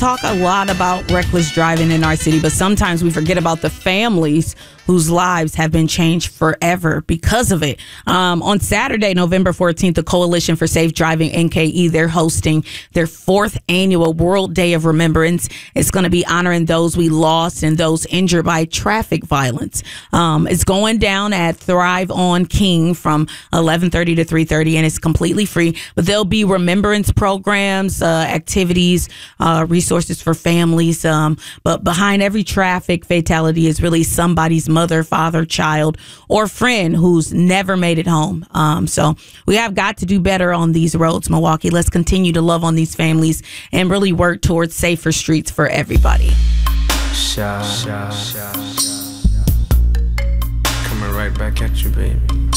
talk a lot about reckless driving in our city, but sometimes we forget about the families whose lives have been changed forever because of it. On Saturday, November 14th, the Coalition for Safe Driving, NKE, they're hosting their 4th annual World Day of Remembrance. It's going to be honoring those we lost and those injured by traffic violence. It's going down at Thrive on King from 11:30 to 3:30, and it's completely free. But there'll be remembrance programs, activities, resources for families. But behind every traffic fatality is really somebody's mother, father, child, or friend who's never made it home. So we have got to do better on these roads, Milwaukee. Let's continue to love on these families and really work towards safer streets for everybody. Coming right back at you, baby.